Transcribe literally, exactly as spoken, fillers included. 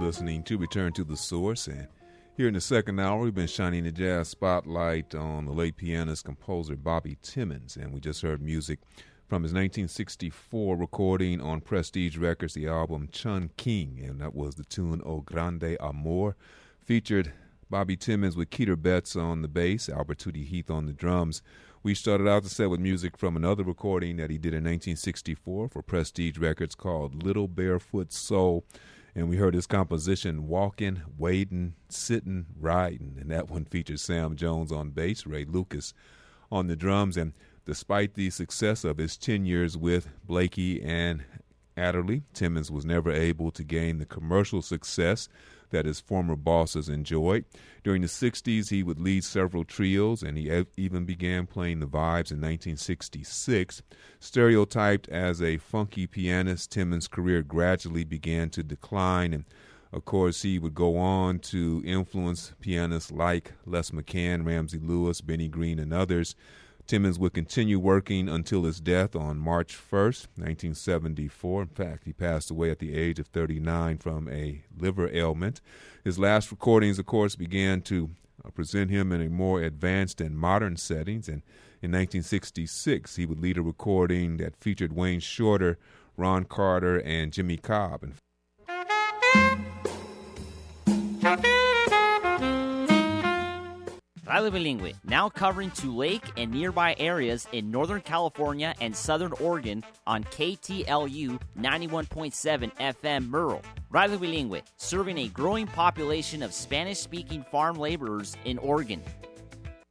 listening to Return to the Source, and here in the second hour, we've been shining the jazz spotlight on the late pianist composer Bobby Timmons, and we just heard music from his nineteen sixty-four recording on Prestige Records, the album Chun King, and that was the tune O Grande Amor. Featured Bobby Timmons with Keter Betts on the bass, Albert Tootie Heath on the drums. We started out the set with music from another recording that he did in nineteen sixty-four for Prestige Records called Little Barefoot Soul. And we heard his composition, Walking, Wading, Sitting, Riding. And that one features Sam Jones on bass, Ray Lucas on the drums. And despite the success of his ten years with Blakey and Adderley, Timmons was never able to gain the commercial success that his former bosses enjoyed. During the sixties, he would lead several trios, and he ev- even began playing the Vibes in nineteen sixty-six. Stereotyped as a funky pianist, Timmons' career gradually began to decline, and of course, he would go on to influence pianists like Les McCann, Ramsey Lewis, Benny Green, and others. Timmons would continue working until his death on March first, nineteen seventy-four. In fact, he passed away at the age of thirty-nine from a liver ailment. His last recordings, of course, began to uh, present him in a more advanced and modern settings. And in nineteen sixty-six, he would lead a recording that featured Wayne Shorter, Ron Carter, and Jimmy Cobb. And Radio Bilingüe, now covering Tulake and nearby areas in Northern California and Southern Oregon on K T L U ninety-one point seven F M Merle. Radio Bilingüe, serving a growing population of Spanish-speaking farm laborers in Oregon.